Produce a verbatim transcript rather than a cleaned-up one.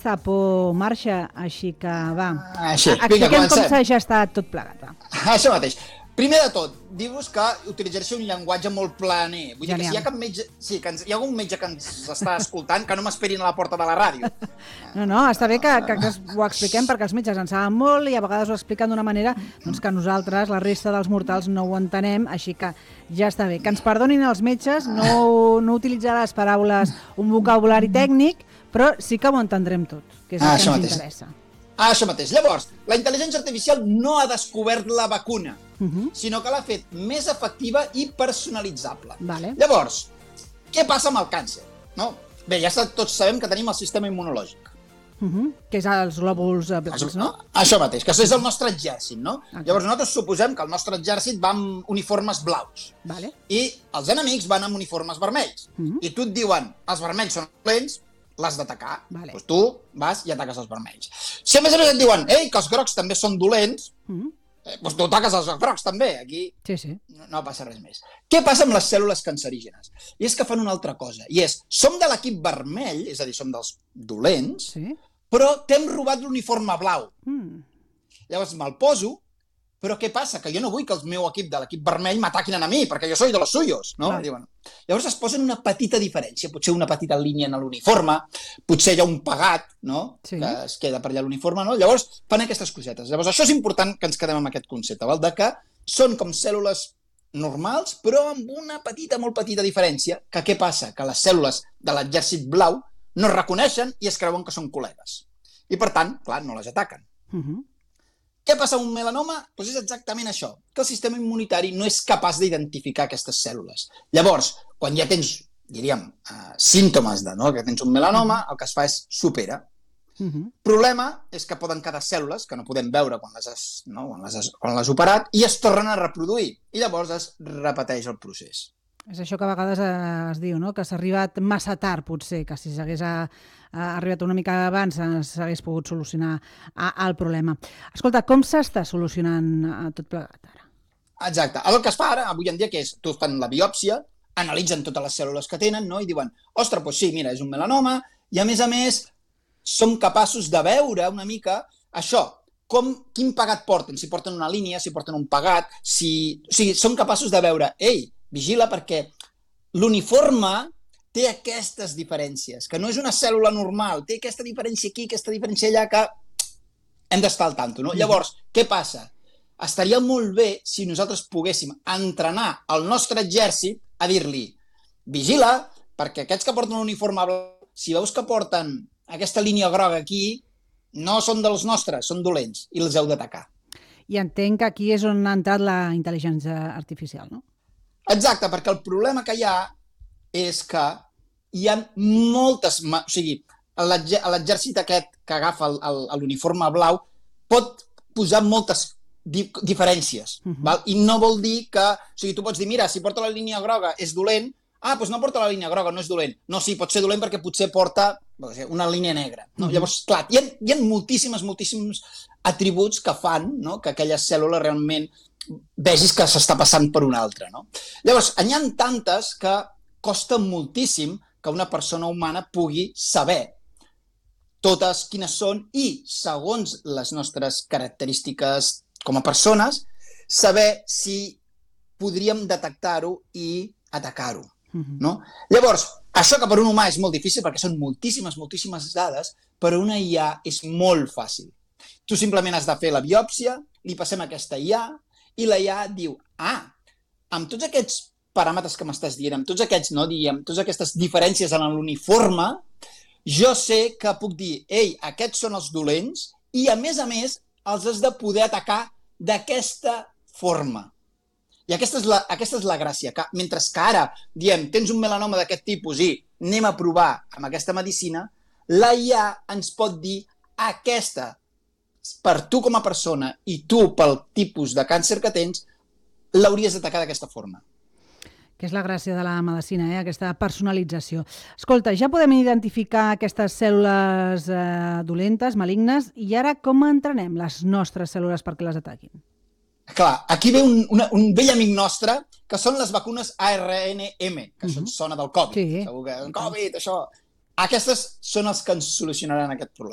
aquesta por marxa, així que va. Així, expliquem vinga, com s'ha gestat tot plegat. Va. Això mateix. Primer de tot, dir-vos que utilitzaré un llenguatge molt planer. Vull dir que si hi ha cap metge, sí, que ens, hi ha algun metge que ens està escoltant, que no m'esperin a la porta de la ràdio. No, no, està bé que, que, que ho expliquem perquè els metges en saben molt i a vegades ho expliquen d'una manera doncs, que nosaltres, la resta dels mortals, no ho entenem, així que ja està bé. Que ens perdonin els metges, no, no utilitzar les paraules, un vocabulari tècnic, però sí que ho entendrem tot, que és el Ah, que això ens mateix. interessa. Ah, això mateix. Llavors, la intel·ligència artificial no ha descobert la vacuna, Uh -huh. sinó que l'ha fet més efectiva i personalitzable. Vale. Llavors, què passa amb el càncer? No? Bé, ja tots sabem que tenim el sistema immunològic. Uh -huh. Que és els glòbuls blancs, no? Això mateix, que és el nostre exèrcit, no? Exacte. Llavors nosaltres suposem que el nostre exèrcit va amb uniformes blaus. Vale. I els enemics van amb uniformes vermells. Uh -huh. I tu et diuen, els vermells són lents, l'has d'atacar. Vale. Doncs tu vas i ataques els vermells. Si a més a més et diuen, ei, que els grocs també són dolents, Uh -huh. eh, doncs tu ataques els grocs també. Aquí Sí, sí. no, no passa res més. Què passa amb les cèl·lules cancerígenes? I és que fan una altra cosa, i és, som de l'equip vermell, és a dir, som dels dolents, Sí. però t'hem robat l'uniforme blau. Mm. Llavors me'l poso, però què passa? Que jo no vull que el meu equip de l'equip vermell m'ataquin a mi, perquè jo soy de los suyos, no? Clar. Diuen. Llavors es posen una petita diferència, potser una petita línia en l'uniforme, potser hi ha un pegat, no? Sí. Que es queda per allà l'uniforme, no? Llavors fan aquestes cosetes. Llavors això és important que ens quedem amb aquest concepte, val? De que són com cèl·lules normals, però amb una petita, molt petita diferència, que què passa? Que les cèl·lules de l'exèrcit blau no es reconeixen i es creuen que són col·legues. I per tant, clar, no les ataquen. Uh -huh. Què passa amb un melanoma? Doncs és exactament això, que el sistema immunitari no és capaç d'identificar aquestes cèl·lules. Llavors, quan ja tens, diríem, uh, símptomes de no, que tens un melanoma, el que es fa és supera. Uh -huh. Problema és que poden quedar cèl·lules que no podem veure quan les has, no, quan les has, quan les has operat i es tornen a reproduir i llavors es repeteix el procés. És això que a vegades eh, es diu, no? Que s'ha arribat massa tard, potser, que si s'hagués eh, arribat una mica abans eh, s'hagués pogut solucionar eh, el problema. Escolta, com s'està solucionant eh, tot plegat ara? Exacte. El que es fa ara, avui en dia, que és, tu fan la biòpsia, analitzen totes les cèl·lules que tenen, no? I diuen, ostres, doncs sí, mira, és un melanoma, i a més a més som capaços de veure una mica això, com, quin pegat porten, si porten una línia, si porten un pegat, si... O sigui, som capaços de veure, ei, vigila perquè l'uniforme té aquestes diferències, que no és una cèl·lula normal, té aquesta diferència aquí, aquesta diferència allà, que hem d'estar al tanto, no? Mm. Llavors, què passa? Estaria molt bé si nosaltres poguéssim entrenar el nostre exèrcit a dir-li, vigila, perquè aquests que porten un uniforme blau, si veus que porten aquesta línia groga aquí, no són dels nostres, són dolents, i els heu d'atacar. I entenc que aquí és on ha entrat la intel·ligència artificial, no? Exacte, perquè el problema que hi ha és que hi ha moltes... O sigui, l'exèrcit aquest que agafa l'uniforme blau pot posar moltes di diferències, uh -huh. val? I no vol dir que... O sigui, tu pots dir, mira, si porta la línia groga és dolent, ah, doncs no porta la línia groga, no és dolent. No, sí, pot ser dolent perquè potser porta una línia negra. No? Uh -huh. Llavors, clar, hi ha, hi ha moltíssimes, moltíssims atributs que fan, no?, que aquella cèl·lula realment vegis que s'està passant per una altra, no? Llavors, n'hi ha tantes que costa moltíssim que una persona humana pugui saber totes quines són i, segons les nostres característiques com a persones, saber si podríem detectar-ho i atacar-ho, uh-huh. no? Llavors, això que per un humà és molt difícil perquè són moltíssimes, moltíssimes dades, per una I A és molt fàcil. Tu simplement has de fer la biòpsia, li passem aquesta I A i la I A diu, ah, amb tots aquests paràmetres que m'estàs dient, amb tots aquests, no, diguem, totes aquestes diferències en l'uniforme, jo sé que puc dir, ei, aquests són els dolents i, a més a més, els has de poder atacar d'aquesta forma. I aquesta és, la, aquesta és la gràcia, que mentre que ara diem, tens un melanoma d'aquest tipus i anem a provar amb aquesta medicina, la I A ens pot dir aquesta, per tu com a persona i tu pel tipus de càncer que tens, l'hauries d'atacar d'aquesta forma. Que és la gràcia de la medicina, eh? Aquesta personalització. Escolta, ja podem identificar aquestes cèl·lules eh, dolentes, malignes, i ara com entrenem les nostres cèl·lules perquè les ataquin? Clar, aquí ve un, una, un vell amic nostre, que són les vacunes A R N M, que això uh-huh. sona del Covid. Sí. Segur que el Covid, això... Aquestes són els que ens solucionaran aquest problema.